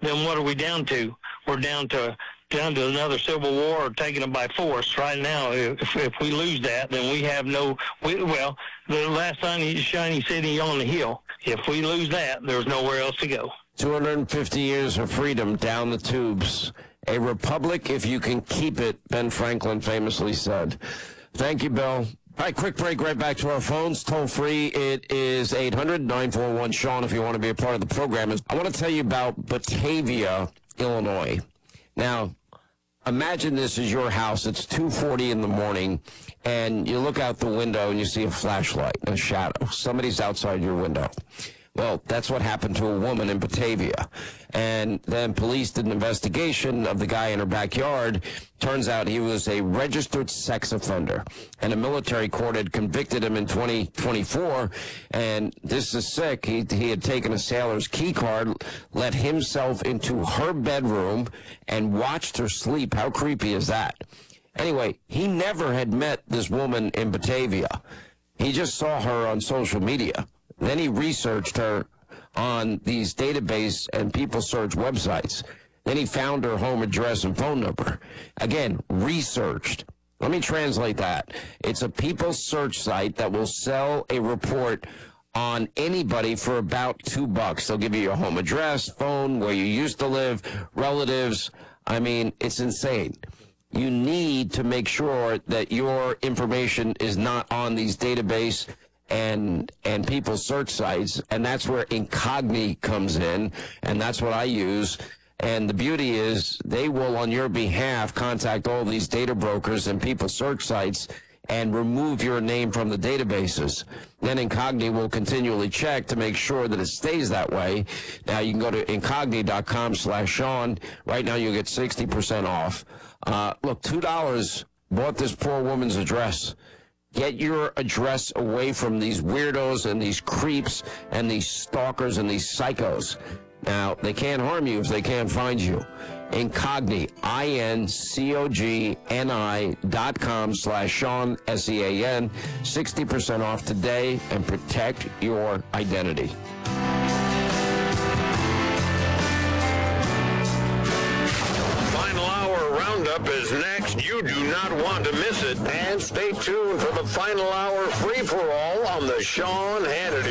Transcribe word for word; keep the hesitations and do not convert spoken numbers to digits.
then what are we down to? We're down to down to another civil war or taking it by force right now. If, if we lose that, then we have no, we, well, the last shiny, shiny city on the hill. If we lose that, there's nowhere else to go. two hundred fifty years of freedom down the tubes. A republic if you can keep it, Ben Franklin famously said. Thank you, Bill. All right, quick break, right back to our phones. Toll free, it is eight hundred, nine four one, Sean, if you want to be a part of the program. I want to tell you about Batavia, Illinois. Now, imagine this is your house. It's two forty in the morning, and you look out the window and you see a flashlight, a shadow. Somebody's outside your window. Well, that's what happened to a woman in Batavia. And then police did an investigation of the guy in her backyard. Turns out he was a registered sex offender. And a military court had convicted him in twenty twenty-four. And this is sick. He, he had taken a sailor's key card, let himself into her bedroom, and watched her sleep. How creepy is that? Anyway, he never had met this woman in Batavia. He just saw her on social media. Then he researched her on these database and people search websites. Then he found her home address and phone number. Again, researched. Let me translate that. It's a people search site that will sell a report on anybody for about two bucks. They'll give you your home address, phone, where you used to live, relatives. I mean, it's insane. You need to make sure that your information is not on these database and and people search sites, and that's where Incogni comes in, and that's what I use. And the beauty is they will, on your behalf, contact all these data brokers and people search sites and remove your name from the databases. Then Incogni will continually check to make sure that it stays that way. Now, you can go to incogni.com slash Sean. Right now, you'll get sixty percent off. Uh, look, two dollars bought this poor woman's address. Get your address away from these weirdos and these creeps and these stalkers and these psychos. Now, they can't harm you if they can't find you. Incogni, I N C O G N I dot com slash Sean, S E A N. sixty percent off today, and protect your identity. Final Hour Roundup is next. You do not want to miss it. And stay tuned for the Final Hour free-for-all on the Sean Hannity